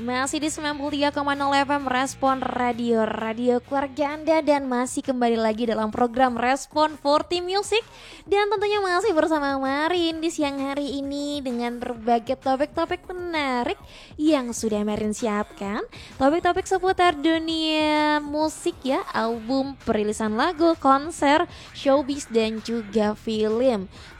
Masih di 93,0 FM Respon Radio keluarga Anda. Dan masih kembali lagi dalam program Respon 40 Music. Dan tentunya masih bersama Marin di siang hari ini dengan berbagai topik-topik menarik yang sudah Marin siapkan. Topik-topik seputar dunia musik ya, album, perilisan lagu, konser, showbiz dan juga film.